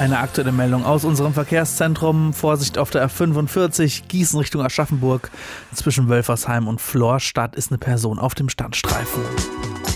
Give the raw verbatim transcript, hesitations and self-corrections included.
Eine aktuelle Meldung aus unserem Verkehrszentrum. Vorsicht auf der R fünfundvierzig, Gießen Richtung Aschaffenburg. Zwischen Wölfersheim und Florstadt ist eine Person auf dem Standstreifen.